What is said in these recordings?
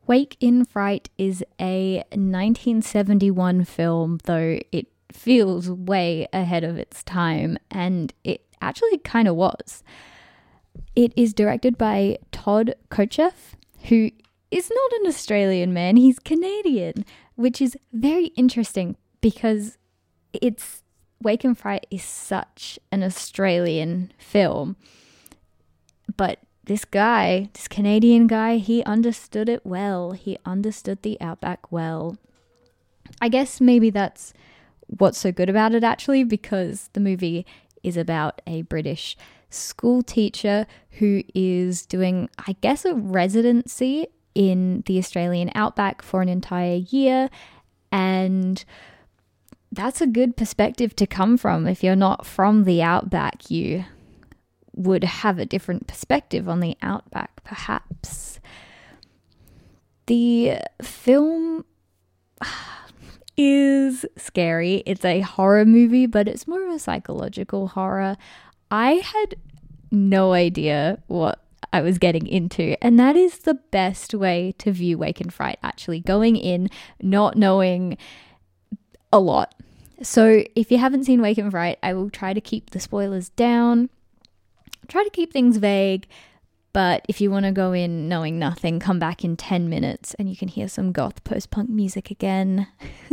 Wake in Fright is a 1971 film, though it feels way ahead of its time, and it actually kind of was. It is directed by Todd Kochev, who is not an Australian man, he's Canadian, which is very interesting because Wake in Fright is such an Australian film, but this Canadian guy, he understood it well. He understood the outback well. I guess maybe that's what's so good about it, actually, because the movie is about a British school teacher who is doing, I guess, a residency in the Australian outback for an entire year. And that's a good perspective to come from. If you're not from the outback, you would have a different perspective on the outback, perhaps. The film is scary. It's a horror movie, but it's more of a psychological horror. I had no idea what I was getting into, and that is the best way to view Wake in Fright, actually, going in not knowing a lot. So if you haven't seen Wake in Fright, I will try to keep the spoilers down, try to keep things vague, but if you want to go in knowing nothing, come back in 10 minutes and you can hear some goth post-punk music again.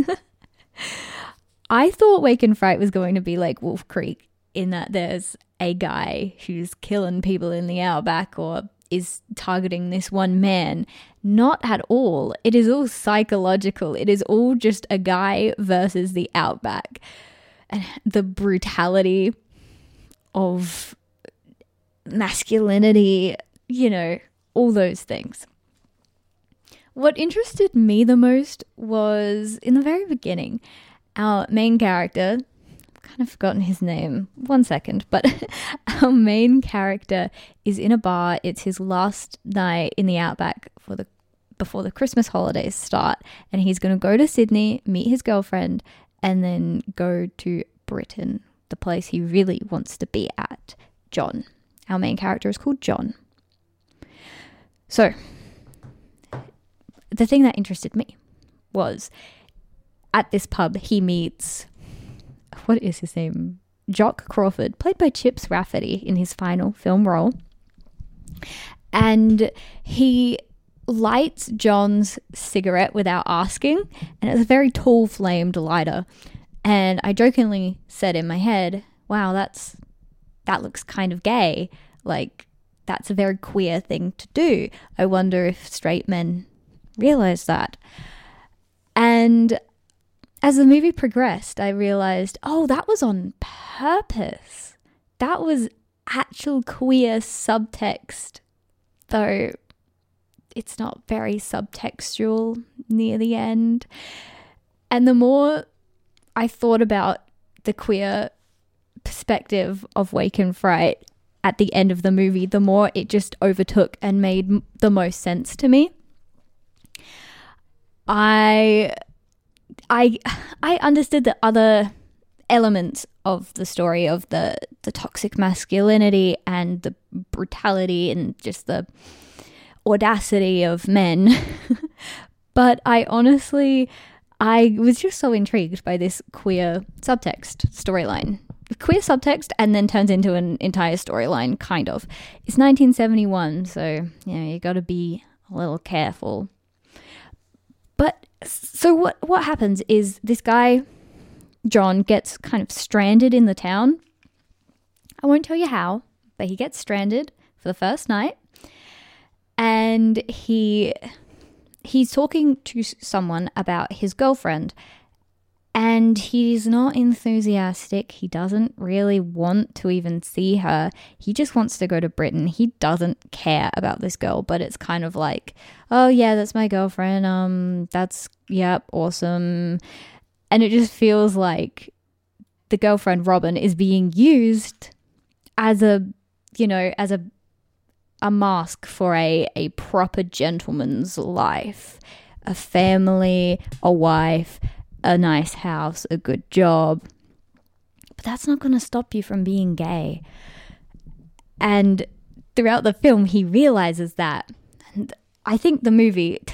I thought Wake in Fright was going to be like Wolf Creek, in that there's a guy who's killing people in the outback or is targeting this one man. Not at all. It is all psychological. It is all just a guy versus the outback. And the brutality of masculinity, all those things. What interested me the most was in the very beginning, our main character, I've kind of forgotten his name, 1 second, but our main character is in a bar. It's his last night in the outback before the Christmas holidays start, and he's going to go to Sydney, meet his girlfriend, and then go to Britain, the place he really wants to be at. John. Our main character is called John. So, the thing that interested me was at this pub he meets, what is his name? Jock Crawford, played by Chips Rafferty in his final film role. And he lights John's cigarette without asking, and it's a very tall flamed lighter. And I jokingly said in my head, wow, that looks kind of gay. Like, that's a very queer thing to do. I wonder if straight men realize that. And as the movie progressed, I realized, oh, that was on purpose. That was actual queer subtext, though it's not very subtextual near the end. And the more I thought about the queer perspective of Wake in Fright at the end of the movie, the more it just overtook and made the most sense to me. I understood the other elements of the story, of the toxic masculinity and the brutality and just the audacity of men. But I was just so intrigued by this queer subtext storyline. Queer subtext and then turns into an entire storyline, kind of. It's 1971, so you got to be a little careful. But so what happens is this guy, John, gets kind of stranded in the town. I won't tell you how, but he gets stranded for the first night. And he's talking to someone about his girlfriend. And he's not enthusiastic. He doesn't really want to even see her. He just wants to go to Britain. He doesn't care about this girl, but it's kind of like, oh yeah, that's my girlfriend. Awesome. And it just feels like the girlfriend Robin is being used as a mask for a proper gentleman's life, a family, a wife, a nice house, a good job. But that's not going to stop you from being gay. And throughout the film, he realizes that. And I think the movie,